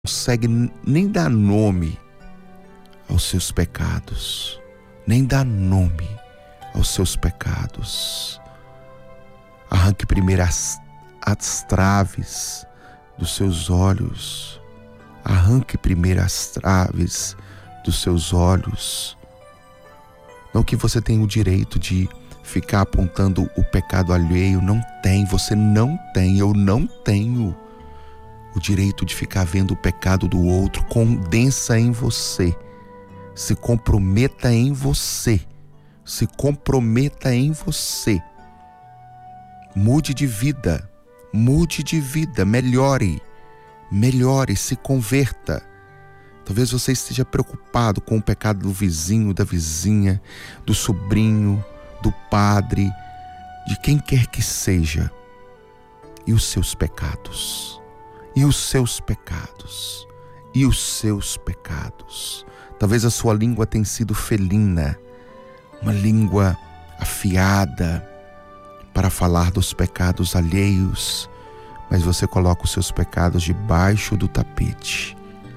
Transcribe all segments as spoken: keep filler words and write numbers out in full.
consegue nem dar nome aos seus pecados, nem dar nome aos seus pecados. Arranque primeiro as, as traves dos seus olhos, arranque primeiro as traves dos seus olhos. Não que você tenha o direito de ficar apontando o pecado alheio, não tem, você não tem, eu não tenho o direito de ficar vendo o pecado do outro. Condensa em você, se comprometa em você, se comprometa em você. Mude de vida, mude de vida, melhore, melhore, se converta. Talvez você esteja preocupado com o pecado do vizinho, da vizinha, do sobrinho, do padre, de quem quer que seja. E os seus pecados, e os seus pecados, e os seus pecados. Talvez a sua língua tenha sido felina, uma língua afiada para falar dos pecados alheios, mas você coloca os seus pecados debaixo do tapete.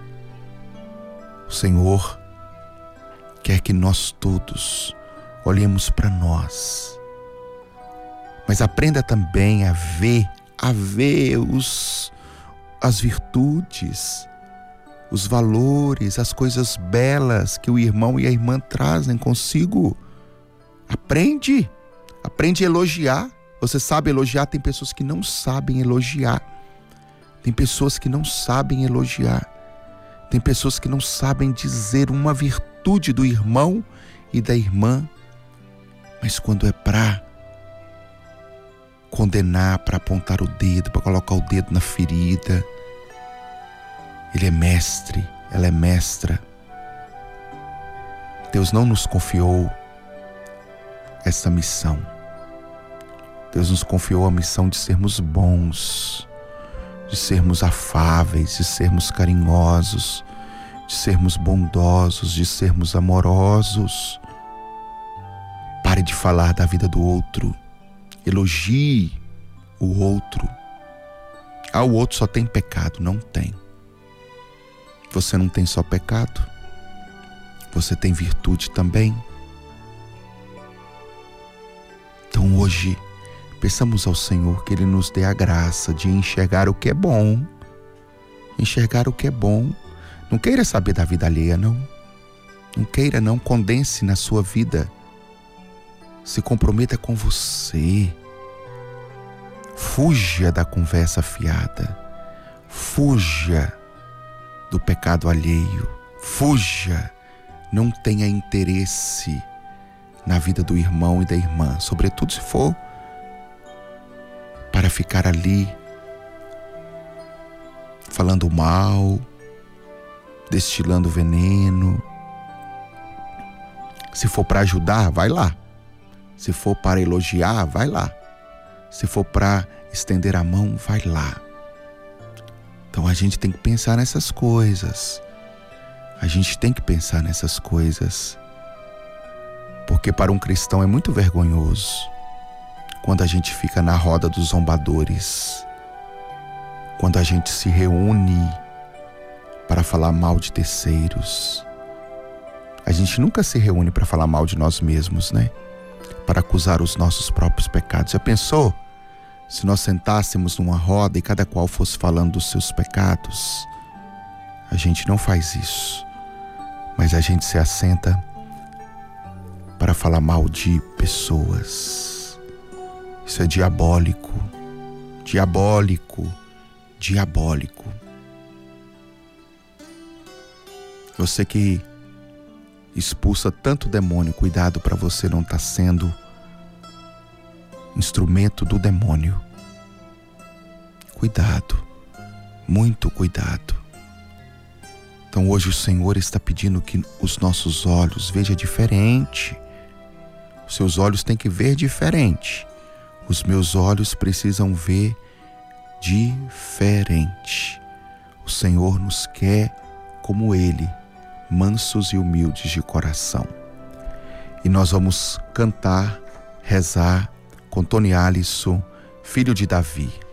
O Senhor quer que nós todos olhemos para nós, mas aprenda também a ver, a ver os, as virtudes, os valores, as coisas belas que o irmão e a irmã trazem consigo. Aprende, aprende a elogiar. Você sabe elogiar, tem pessoas que não sabem elogiar. Tem pessoas que não sabem elogiar. Tem pessoas que não sabem dizer uma virtude do irmão e da irmã. Mas quando é para condenar, para apontar o dedo, para colocar o dedo na ferida, ele é mestre, ela é mestra. Deus não nos confiou essa missão. Deus nos confiou a missão de sermos bons, de sermos afáveis, de sermos carinhosos, de sermos bondosos, de sermos amorosos. Pare de falar da vida do outro. Elogie o outro. Ah, o outro só tem pecado. Não tem. Você não tem só pecado. Você tem virtude também. Então hoje, peçamos ao Senhor que Ele nos dê a graça de enxergar o que é bom. Enxergar o que é bom. Não queira saber da vida alheia, não. Não queira, não. Condense na sua vida. Se comprometa com você. Fuja da conversa fiada. Fuja do pecado alheio. Fuja. Não tenha interesse na vida do irmão e da irmã, sobretudo se for para ficar ali falando mal, destilando veneno. Se for para ajudar, vai lá. Se for para elogiar, vai lá. Se for para estender a mão, vai lá. Então a gente tem que pensar nessas coisas. A gente tem que pensar nessas coisas. Porque para um cristão é muito vergonhoso quando a gente fica na roda dos zombadores, quando a gente se reúne para falar mal de terceiros. A gente nunca se reúne para falar mal de nós mesmos, né? Para acusar os nossos próprios pecados. Já pensou se nós sentássemos numa roda e cada qual fosse falando dos seus pecados? A gente não faz isso, mas a gente se assenta para falar mal de pessoas. Isso é diabólico, diabólico, diabólico. Você que expulsa tanto demônio, cuidado para você não estar sendo instrumento do demônio. Cuidado, muito cuidado. Então hoje o Senhor está pedindo que os nossos olhos vejam diferente. Os seus olhos têm que ver diferente. Os meus olhos precisam ver diferente. O Senhor nos quer como Ele, mansos e humildes de coração. E nós vamos cantar, rezar com Tony Alisson, filho de Davi.